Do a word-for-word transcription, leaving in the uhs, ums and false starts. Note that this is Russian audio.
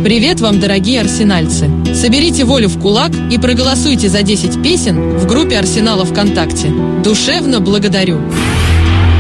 Привет вам, дорогие арсенальцы! Соберите волю в кулак и проголосуйте за десять песен в группе Арсенала ВКонтакте. Душевно благодарю!